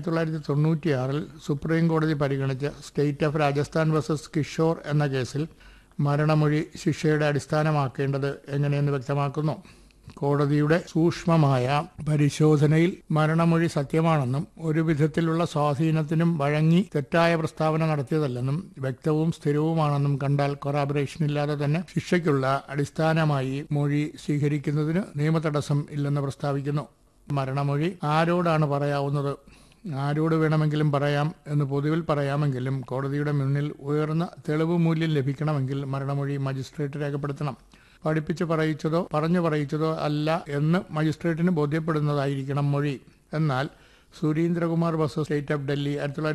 1996 supreme കോടതി പരിഗണിച്ച state of Rajasthan versus Kishore എന്ന കേസിൽ മരണമൊഴി ശിക്ഷയുടെ അടിസ്ഥാനമാക്കേണ്ടത് എങ്ങനെയെന്ന് വ്യക്തമാക്കുന്നു. കോടതിയുടെ സൂക്ഷ്മമായ പരിശോധനയിൽ മരണമൊഴി സത്യമാണെന്നും ഒരു വിധത്തിലുള്ള സ്വാധീനത്തിനും വഴങ്ങി തെറ്റായ പ്രസ്താവന നടത്തിയതല്ലെന്നും വ്യക്തവും സ്ഥിരവുമാണെന്നും കണ്ടാൽ കൊറാബറേഷനില്ലാതെ തന്നെ ശിക്ഷയ്ക്കുള്ള അടിസ്ഥാനമായി മൊഴി സ്വീകരിക്കുന്നതിന് നിയമതടസ്സം ഇല്ലെന്ന് പ്രസ്താവിക്കുന്നു. മരണമൊഴി ആരോടാണ് പറയാവുന്നത്? ആരോട് വേണമെങ്കിലും പറയാം എന്ന് പൊതുവിൽ പറയാമെങ്കിലും കോടതിയുടെ മുന്നിൽ ഉയർന്ന തെളിവ് മൂല്യം ലഭിക്കണമെങ്കിൽ മരണമൊഴി മജിസ്ട്രേറ്റ് രേഖപ്പെടുത്തണം. പഠിപ്പിച്ച് പറയിച്ചതോ പറഞ്ഞു പറയിച്ചതോ അല്ല എന്ന് മജിസ്ട്രേറ്റിന് ബോധ്യപ്പെടുന്നതായിരിക്കണം മൊഴി. എന്നാൽ സുരീന്ദ്രകുമാർ വേഴ്സസ് സ്റ്റേറ്റ് ഓഫ് ഡൽഹി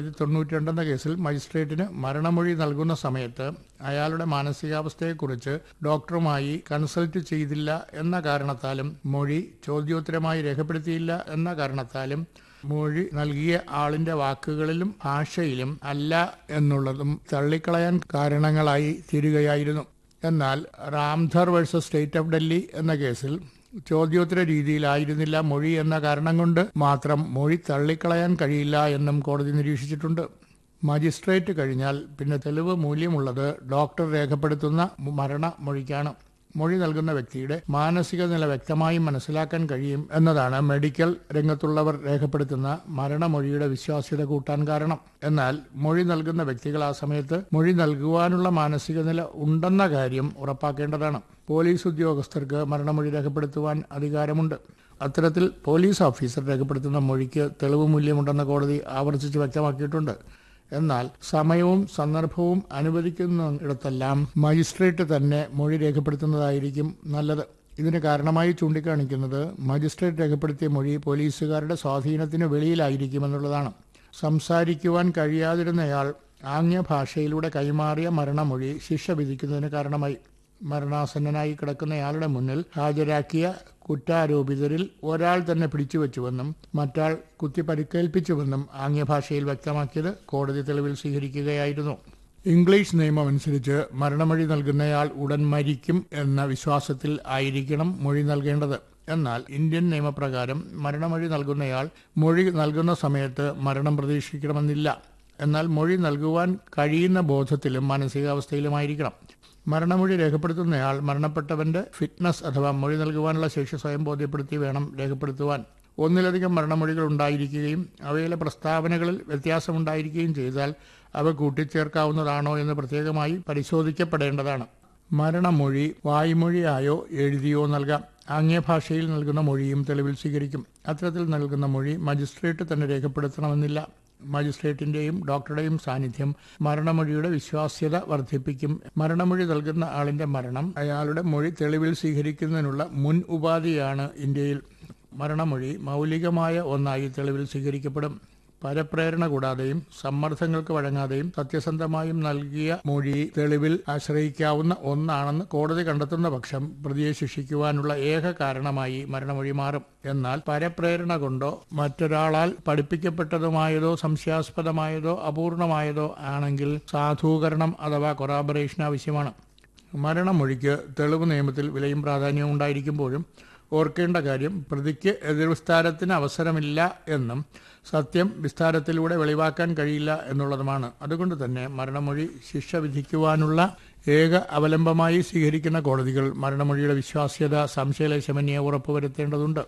1992 എന്ന കേസിൽ മജിസ്ട്രേറ്റിന് മരണമൊഴി നൽകുന്ന സമയത്ത് അയാളുടെ മാനസികാവസ്ഥയെക്കുറിച്ച് ഡോക്ടറുമായി കൺസൾട്ട് ചെയ്തില്ല എന്ന കാരണത്താലും മൊഴി ചോദ്യോത്തരമായി രേഖപ്പെടുത്തിയില്ല എന്ന കാരണത്താലും മൊഴി നൽകിയ ആളിന്റെ വാക്കുകളിലും ഭാഷയിലും അല്ല എന്നുള്ളതും തള്ളിക്കളയാൻ കാരണങ്ങളായി തീരുകയായിരുന്നു. എന്നാൽ റാംധർ വേഴ്സസ് സ്റ്റേറ്റ് ഓഫ് ഡൽഹി എന്ന കേസിൽ ചോദ്യോത്തര രീതിയിലായിരുന്നില്ല മൊഴി എന്ന കാരണം കൊണ്ട് മാത്രം മൊഴി തള്ളിക്കളയാൻ കഴിയില്ല എന്നും കോടതി നിരീക്ഷിച്ചിട്ടുണ്ട്. മജിസ്ട്രേറ്റ് കഴിഞ്ഞാൽ പിന്നെ തെളിവ് മൂല്യമുള്ളത് ഡോക്ടർ രേഖപ്പെടുത്തുന്ന മരണമൊഴിക്കാണ്. മൊഴി നൽകുന്ന വ്യക്തിയുടെ മാനസിക നില വ്യക്തമായി മനസ്സിലാക്കാൻ കഴിയും എന്നതാണ് മെഡിക്കൽ രംഗത്തുള്ളവർ രേഖപ്പെടുത്തുന്ന മരണമൊഴിയുടെ വിശ്വാസ്യത കൂട്ടാൻ കാരണം. എന്നാൽ മൊഴി നൽകുന്ന വ്യക്തികൾ ആ സമയത്ത് മൊഴി നൽകുവാനുള്ള മാനസിക നില ഉണ്ടെന്ന കാര്യം ഉറപ്പാക്കേണ്ടതാണ്. പോലീസ് ഉദ്യോഗസ്ഥർക്ക് മരണമൊഴി രേഖപ്പെടുത്തുവാൻ അധികാരമുണ്ട്. അത്തരത്തിൽ പോലീസ് ഓഫീസർ രേഖപ്പെടുത്തുന്ന മൊഴിക്ക് തെളിവ് മൂല്യമുണ്ടെന്ന് കോടതി ആവർത്തിച്ച് വ്യക്തമാക്കിയിട്ടുണ്ട്. എന്നാൽ സമയവും സന്ദർഭവും അനുവദിക്കുന്നിടത്തെല്ലാം മജിസ്ട്രേറ്റ് തന്നെ മൊഴി രേഖപ്പെടുത്തുന്നതായിരിക്കും നല്ലത്. ഇതിന് കാരണമായി ചൂണ്ടിക്കാണിക്കുന്നത് മജിസ്ട്രേറ്റ് രേഖപ്പെടുത്തിയ മൊഴി പോലീസുകാരുടെ സ്വാധീനത്തിന് വെളിയിലായിരിക്കുമെന്നുള്ളതാണ്. സംസാരിക്കുവാൻ കഴിയാതിരുന്നയാൾ ആംഗ്യഭാഷയിലൂടെ കൈമാറിയ മരണമൊഴി ശിക്ഷ വിധിക്കുന്നതിന് കാരണമായി. മരണാസന്നനായി കിടക്കുന്നയാളുടെ മുന്നിൽ ഹാജരാക്കിയ കുറ്റാരോപിതരിൽ ഒരാൾ തന്നെ പിടിച്ചുവെച്ചുവെന്നും മറ്റാൾ കുത്തി പരിക്കേൽപ്പിച്ചുവെന്നും ആംഗ്യഭാഷയിൽ വ്യക്തമാക്കിയത് കോടതി തെളിവിൽ സ്വീകരിക്കുകയായിരുന്നു. ഇംഗ്ലീഷ് നിയമം അനുസരിച്ച് മരണമൊഴി നൽകുന്നയാൾ ഉടൻ മരിക്കും എന്ന വിശ്വാസത്തിൽ ആയിരിക്കണം മൊഴി നൽകേണ്ടത്. എന്നാൽ ഇന്ത്യൻ നിയമപ്രകാരം മരണമൊഴി നൽകുന്നയാൾ മൊഴി നൽകുന്ന സമയത്ത് മരണം പ്രതീക്ഷിക്കണമെന്നില്ല. എന്നാൽ മൊഴി നൽകുവാൻ കഴിയുന്ന ബോധത്തിലും മാനസികാവസ്ഥയിലുമായിരിക്കണം. മരണമൊഴി രേഖപ്പെടുത്തുന്നയാൾ മരണപ്പെട്ടവന്റെ ഫിറ്റ്നസ് അഥവാ മൊഴി നൽകുവാനുള്ള ശേഷി സ്വയം ബോധ്യപ്പെടുത്തി വേണം രേഖപ്പെടുത്തുവാൻ. ഒന്നിലധികം മരണമൊഴികൾ ഉണ്ടായിരിക്കുകയും അവയിലെ പ്രസ്താവനകളിൽ വ്യത്യാസമുണ്ടായിരിക്കുകയും ചെയ്താൽ അവ കൂട്ടിച്ചേർക്കാവുന്നതാണോ എന്ന് പ്രത്യേകമായി പരിശോധിക്കപ്പെടേണ്ടതാണ്. മരണമൊഴി വായ്മൊഴിയായോ എഴുതിയോ നൽകാം. ആംഗ്യഭാഷയിൽ നൽകുന്ന മൊഴിയും തെളിവിൽ സ്വീകരിക്കും. അത്തരത്തിൽ നൽകുന്ന മൊഴി മജിസ്ട്രേറ്റ് തന്നെ രേഖപ്പെടുത്തണമെന്നില്ല. മജിസ്ട്രേറ്റിന്റെയും ഡോക്ടറുടെയും സാന്നിധ്യം മരണമൊഴിയുടെ വിശ്വാസ്യത വർദ്ധിപ്പിക്കും. മരണമൊഴി നൽകുന്ന ആളിന്റെ മരണം അയാളുടെ മൊഴി തെളിവിൽ സ്വീകരിക്കുന്നതിനുള്ള മുൻ ഉപാധിയാണ്. ഇന്ത്യയിൽ മരണമൊഴി മൗലികമായ ഒന്നായി തെളിവിൽ സ്വീകരിക്കപ്പെടും. പരപ്രേരണ കൂടാതെയും സമ്മർദ്ദങ്ങൾക്ക് വഴങ്ങാതെയും സത്യസന്ധമായും നൽകിയ മൊഴി തെളിവിൽ ആശ്രയിക്കാവുന്ന ഒന്നാണെന്ന് കോടതി കണ്ടെത്തുന്ന പക്ഷം പ്രതിയെ ശിക്ഷിക്കുവാനുള്ള ഏക കാരണമായി മരണമൊഴി മാറും. എന്നാൽ പരപ്രേരണ കൊണ്ടോ മറ്റൊരാളാൽ പഠിപ്പിക്കപ്പെട്ടതുമായതോ സംശയാസ്പദമായതോ അപൂർണമായതോ ആണെങ്കിൽ സാധൂകരണം അഥവാ കൊറാബറേഷൻ ആവശ്യമാണ്. മരണമൊഴിക്ക് തെളിവ് നിയമത്തിൽ വിലയും പ്രാധാന്യവും ഉണ്ടായിരിക്കുമ്പോഴും ഓർക്കേണ്ട കാര്യം പ്രതിക്ക് എതിർവിസ്താരത്തിന് അവസരമില്ല എന്നും സത്യം വിസ്താരത്തിലൂടെ വെളിവാക്കാൻ കഴിയില്ല എന്നുള്ളതുമാണ്. അതുകൊണ്ട് തന്നെ മരണമൊഴി ശിക്ഷ വിധിക്കുവാനുള്ള ഏക അവലംബമായി സ്വീകരിക്കുന്ന കോടതികൾ മരണമൊഴിയുടെ വിശ്വാസ്യത സംശയലേശമന്യേ ഉറപ്പുവരുത്തേണ്ടതുണ്ട്.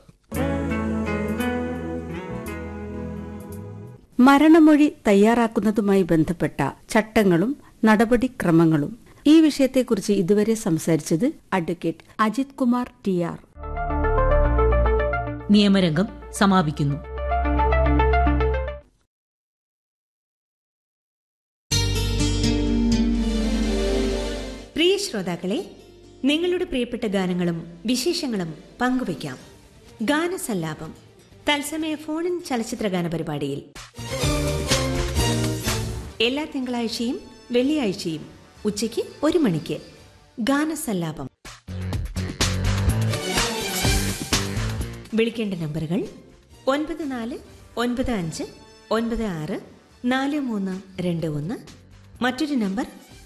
മരണമൊഴി തയ്യാറാക്കുന്നതുമായി ബന്ധപ്പെട്ട ചട്ടങ്ങളും നടപടിക്രമങ്ങളും ഈ വിഷയത്തെക്കുറിച്ച് ഇതുവരെ സംസാരിച്ചത് അഡ്വക്കേറ്റ് അജിത് കുമാർ TR. നിയമരംഗം സമാപിക്കുന്നു. പ്രിയ ശ്രോതാക്കളെ, നിങ്ങളുടെ പ്രിയപ്പെട്ട ഗാനങ്ങളും വിശേഷങ്ങളും പങ്കുവയ്ക്കാം. ഗാനസല്ലാപം തത്സമയ ഫോണിൻ ചലച്ചിത്ര ഗാന പരിപാടിയിൽ എല്ലാ തിങ്കളാഴ്ചയും വെള്ളിയാഴ്ചയും ഉച്ചയ്ക്ക് 1 മണിക്ക് ഗാനസല്ലാപം. വിളിക്കേണ്ട നമ്പറുകൾ 9495964321, മറ്റൊരു നമ്പർ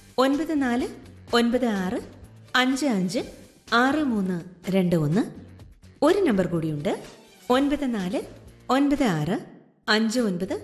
9496556321. ഒരു നമ്പർ കൂടിയുണ്ട് 949659